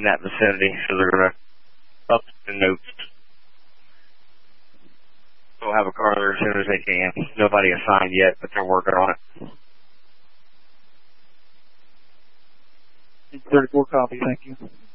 in that vicinity, so they're going to up the notes. They'll have a car there as soon as they can. Nobody assigned yet, but they're working on it. 34 copy, thank you.